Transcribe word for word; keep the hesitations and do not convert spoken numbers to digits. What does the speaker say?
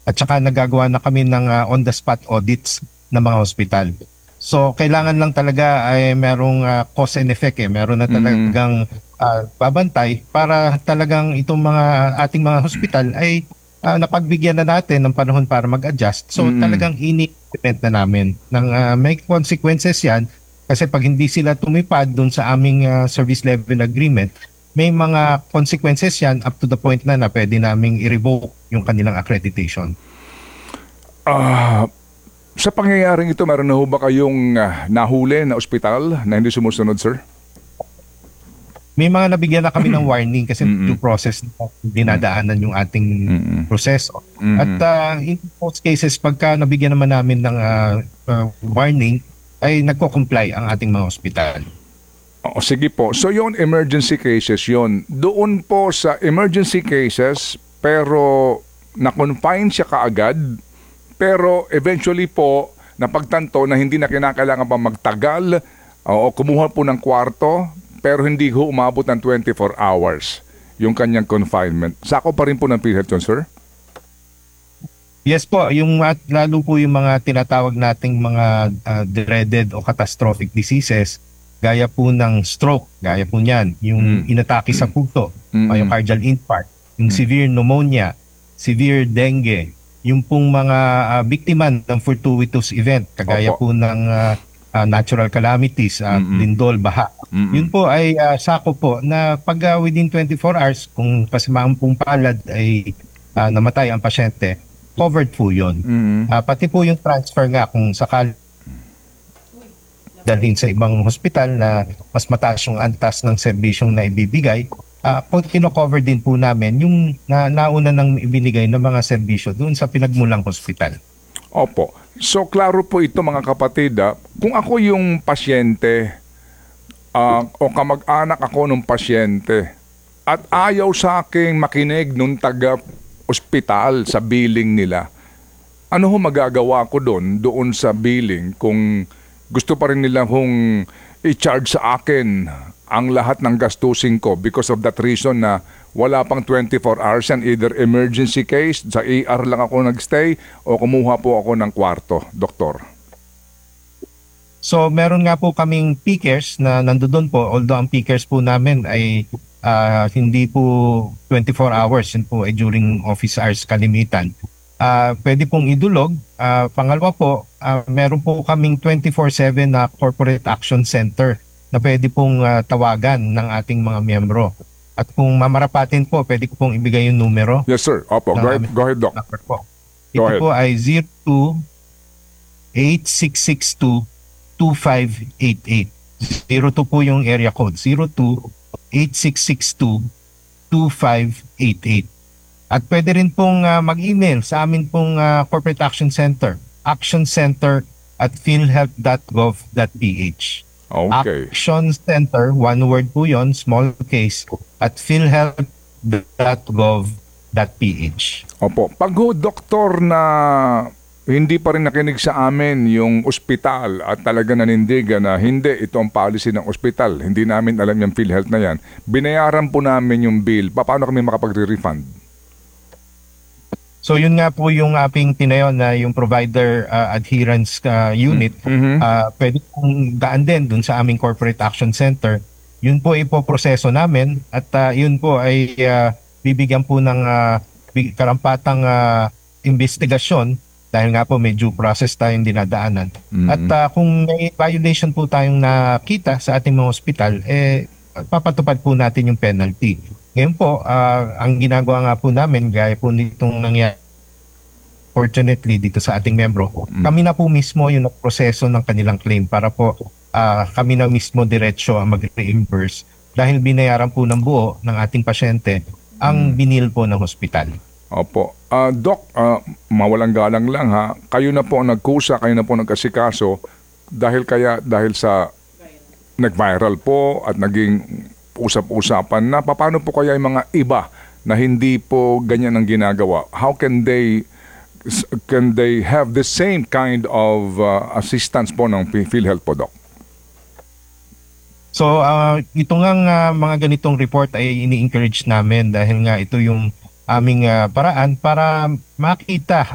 at saka nagagawa na kami ng ah, on-the-spot audits ng mga hospital. So kailangan lang talaga ay merong ah, cause and effect eh. Meron na Mm. talagang ah, babantay para talagang itong mga ating mga hospital ay ah, napagbigyan na natin ng panahon para mag-adjust. So Mm. talagang ini-implement na namin ng ah, may consequences yan kasi pag hindi sila tumipad dun sa aming ah, service level agreement, may mga consequences yan up to the point na na pwede naming i-revoke yung kanilang accreditation. Ah, sa pangyayaring ito, meron na ho ba kayong ah, nahuli na ospital na hindi sumusunod, sir? May mga nabigyan na kami ng warning kasi due Mm. process na dinadaanan yung ating Mm. proseso. At Mm. ah, in most cases, pagka nabigyan naman namin ng ah, ah, warning, ay nagko-comply ang ating mga ospital. O sige po. So yon emergency cases yon. Doon po sa emergency cases, pero na-confine siya kaagad, pero eventually po, napagtanto na hindi na kinakailangan pa magtagal o kumuha po ng kwarto, pero hindi ho umabot ng twenty-four hours yung kanyang confinement. Sako pa rin po ng PhilHealth yun, sir? Yes po, yung at lalo po yung mga tinatawag nating mga ah, dreaded o catastrophic diseases, gaya po ng stroke, gaya po niyan, yung Mm. inatake sa puso, Mm. myocardial infarct, yung Mm. severe pneumonia, severe dengue, yung pong mga ah, biktima ng fortuitous event, kagaya Opo. po ng ah, ah, natural calamities, ah, Mm. lindol, baha. Yun Mm. po ay ah, sako po na pag ah, within twenty-four hours, kung kasamaan pong palad ay ah, namatay ang pasyente, covered po yun. Mm. Ah, pati po yung transfer nga kung sakali dalhin sa ibang hospital na mas mataas yung antas ng serbisyong na ibibigay, ah, po kino-cover din po namin yung na, nauna nang ibinigay ng mga serbisyo doon sa pinagmulang hospital. Opo. So, klaro po ito mga kapatid. ah. Kung ako yung pasyente ah, o kamag-anak ako ng pasyente at ayaw sa aking makinig nung taga-ospital sa billing nila, ano ho magagawa ko doon, doon sa billing kung gusto pa rin nila hong i-charge sa akin ang lahat ng gastusin ko because of that reason na wala pang twenty-four hours yan, either emergency case, sa E R lang ako nagstay o kumuha po ako ng kwarto, doktor. So meron nga po kaming pickers na nandoon po, although ang pickers po namin ay ah, hindi po twenty-four hours, yun po ay during office hours kalimitan. Ah, pwede pong idulog. Ah, pangalawa po, ah, meron po kaming twenty-four seven na corporate action center na pwede pong ah, tawagan ng ating mga miyembro. At kung mamarapatin po, pwede ko pong ibigay yung numero Yes sir, opo, ng go ahead, aming go ahead doc. number po. Go Ito ahead. po ay zero two eight six six two two five eight eight. zero two po yung area code. zero two eight six six two two five eight eight. At pwede rin pong ah, mag-email sa amin pong ah, Corporate Action Center, actioncenter at philhealth dot gov dot ph. Okay. Action Center, one word po yon, small case, at philhealth dot gov dot ph. Opo. Pag ho, doktor, na hindi pa rin nakinig sa amin yung ospital at talaga nanindigan na hindi, ito ang policy ng ospital, hindi namin alam yung PhilHealth na yan, binayaran po namin yung bill, pa- paano kami makapag-refund? So yun nga po yung ating tinayon na yung provider ah, adherence ah, unit. Mhm. Ah, pwede pong daan din dun sa aming Corporate Action Center. Yun po ipoproseso namin at ah, yun po ay ah, bibigyan po ng ah, big- karampatang ah, investigasyon dahil nga po may due process tayong dinadaanan. Mhm. At ah, kung may violation po tayong nakita sa ating mga ospital, eh papatupad po natin yung penalty. Ngayon po, ah, ang ginagawa nga po namin, gaya po nitong nangyari fortunately dito sa ating membro, kami na po mismo yung nagproseso ng kanilang claim para po ah, kami na mismo diretsyo ang mag-reimburse dahil binayaran po ng buo ng ating pasyente ang binil po ng hospital. Opo. Ah, Doc, ah, mawalang galang lang ha, kayo na po ang nagkusa, kayo na po nagkasikaso dahil kaya, dahil sa nag-viral po at naging usap-usapan na paano po kaya yung mga iba na hindi po ganyan ang ginagawa? How can they can they have the same kind of uh, assistance po ng PhilHealth po, Doc? So ah, ito nga nga mga ganitong report ay ini-encourage namin dahil nga ito yung aming ah, paraan para makita